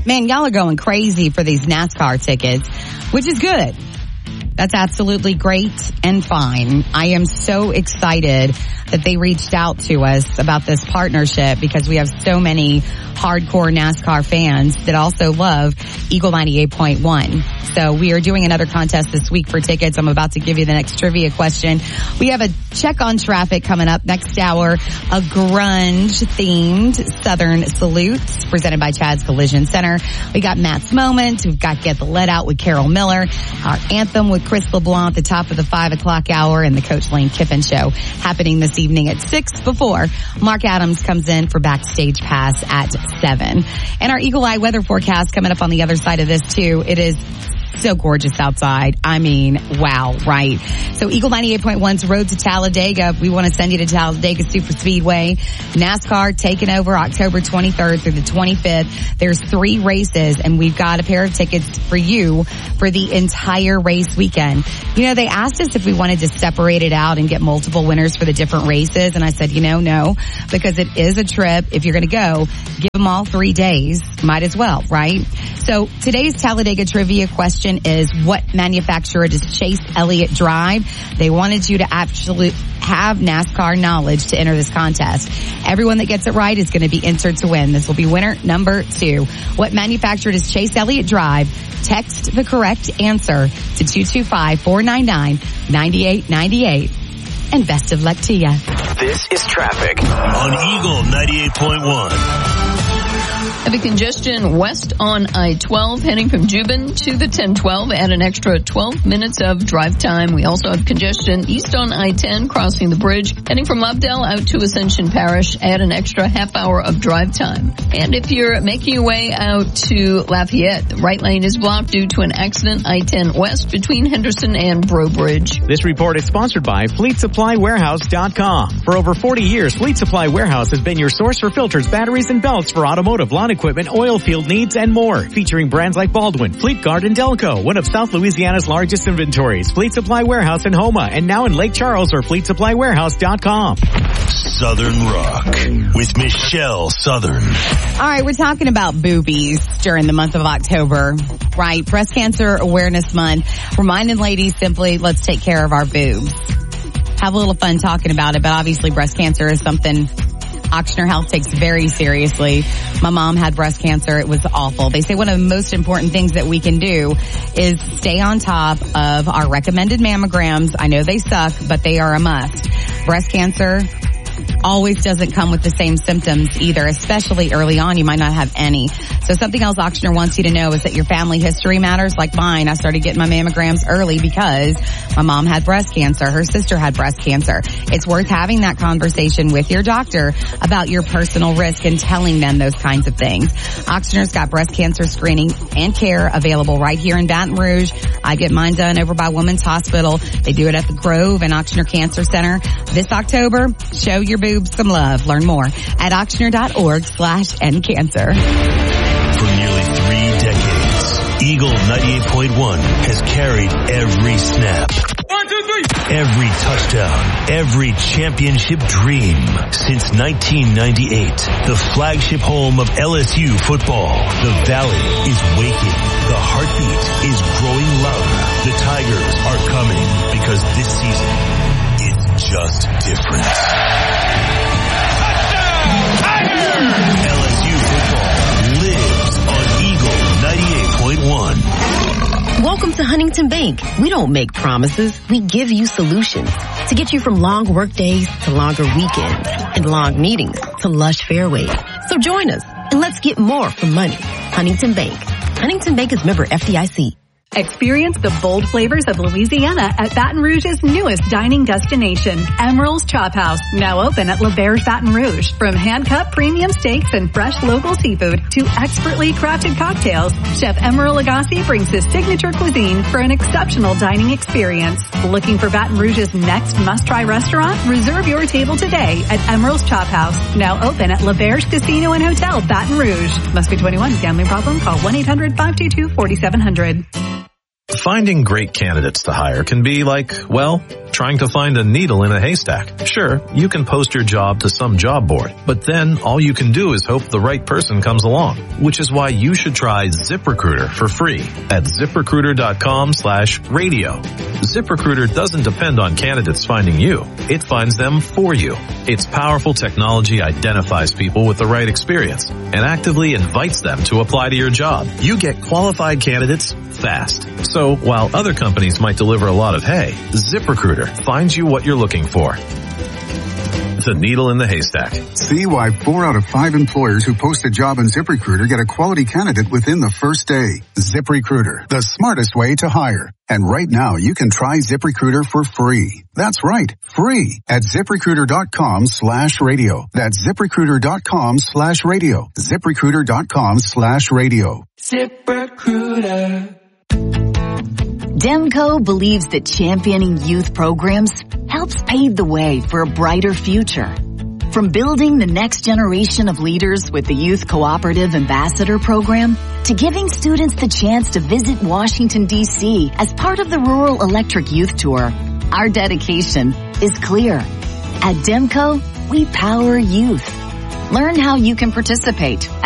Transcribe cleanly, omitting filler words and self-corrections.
Man, y'all are going crazy for these NASCAR tickets, which is good. That's absolutely great and fine. I am so excited that they reached out to us about this partnership because we have so many hardcore NASCAR fans that also love Eagle 98.1. So we are doing another contest this week for tickets. I'm about to give you the next trivia question. We have a check on traffic coming up next hour, a grunge-themed Southern Salute presented by Chad's Collision Center. We got Matt's Moment. We've got Get the Lead Out with Carol Miller, our Anthem with Chris LeBlanc at the top of the 5 o'clock hour, and the Coach Lane Kiffin Show happening this evening at 6 before Mark Adams comes in for Backstage Pass at 7. And our Eagle Eye weather forecast coming up on the other side of this too. It is so gorgeous outside. I mean, wow, right? So Eagle 98.1's Road to Talladega. We want to send you to Talladega Super Speedway. NASCAR taking over October 23rd through the 25th. There's 3 races, and we've got a pair of tickets for you for the entire race weekend. You know, they asked us if we wanted to separate it out and get multiple winners for the different races, and I said, no, because it is a trip. If you're going to go, give them all 3 days. Might as well, right? So today's Talladega trivia question is, what manufacturer does Chase Elliott drive? They wanted you to actually have NASCAR knowledge to enter this contest. Everyone that gets it right is going to be entered to win. This will be winner number 2. What manufacturer does Chase Elliott drive? Text the correct answer to 225-499-9898. And best of luck to you. This is traffic on Eagle 98.1. Heavy congestion west on I-12 heading from Juban to the 1012. Add an extra 12 minutes of drive time. We also have congestion east on I-10 crossing the bridge heading from Lobdell out to Ascension Parish. Add an extra half hour of drive time. And if you're making your way out to Lafayette, the right lane is blocked due to an accident I-10 west between Henderson and Breaux Bridge. This report is sponsored by FleetSupplyWarehouse.com. For over 40 years, Fleet Supply Warehouse has been your source for filters, batteries, and belts for automotive, lawn equipment, oil field needs, and more. Featuring brands like Baldwin, Fleetguard, and Delco, one of South Louisiana's largest inventories. Fleet Supply Warehouse in Houma, and now in Lake Charles, or FleetSupplyWarehouse.com. Southern Rock with Michelle Southern. All right, we're talking about boobies during the month of October, right? Breast Cancer Awareness Month. Reminding ladies simply, let's take care of our boobs. Have a little fun talking about it, but obviously breast cancer is something Ochsner Health takes very seriously. My mom had breast cancer. It was awful. They say one of the most important things that we can do is stay on top of our recommended mammograms. I know they suck, but they are a must. Breast cancer always doesn't come with the same symptoms either, especially early on. You might not have any. So something else Ochsner wants you to know is that your family history matters. Like mine, I started getting my mammograms early because my mom had breast cancer. Her sister had breast cancer. It's worth having that conversation with your doctor about your personal risk and telling them those kinds of things. Ochsner's got breast cancer screening and care available right here in Baton Rouge. I get mine done over by Women's Hospital. They do it at the Grove and Ochsner Cancer Center. This October, show your boobs some love. Learn more at ochsner.org/endcancer. For nearly 3 decades, Eagle 98.1 has carried every snap, 1, 2, 3, every touchdown, every championship dream. Since 1998, the flagship home of LSU football, the Valley is waking. The heartbeat is growing louder. The Tigers are coming because this season, it's just different. LSU football lives on Eagle 98.1. Welcome to Huntington Bank. We don't make promises. We give you solutions to get you from long work days to longer weekends and long meetings to lush fairways. So join us and let's get more for money. Huntington Bank. Huntington Bank is member FDIC. Experience the bold flavors of Louisiana at Baton Rouge's newest dining destination, Emeril's Chop House, now open at L'Auberge Baton Rouge. From hand-cut premium steaks and fresh local seafood to expertly crafted cocktails, Chef Emeril Agassi brings his signature cuisine for an exceptional dining experience. Looking for Baton Rouge's next must-try restaurant? Reserve your table today at Emeril's Chop House, now open at L'Auberge Casino and Hotel, Baton Rouge. Must be 21. Gambling problem? Call 1-800-522-4700. Finding great candidates to hire can be like, well, trying to find a needle in a haystack. Sure, you can post your job to some job board, but then all you can do is hope the right person comes along, which is why you should try ZipRecruiter for free at ZipRecruiter.com/radio. ZipRecruiter doesn't depend on candidates finding you. It finds them for you. Its powerful technology identifies people with the right experience and actively invites them to apply to your job. You get qualified candidates fast. So while other companies might deliver a lot of hay, ZipRecruiter finds you what you're looking for. The needle in the haystack. See why 4 out of 5 employers who post a job on ZipRecruiter get a quality candidate within the first day. ZipRecruiter, the smartest way to hire. And right now you can try ZipRecruiter for free. That's right, free at ZipRecruiter.com/radio. That's ZipRecruiter.com/radio. ZipRecruiter.com/radio. ZipRecruiter. Demco believes that championing youth programs helps pave the way for a brighter future. From building the next generation of leaders with the Youth Cooperative Ambassador Program to giving students the chance to visit Washington, D.C. as part of the Rural Electric Youth Tour, our dedication is clear. At Demco, we power youth. Learn how you can participate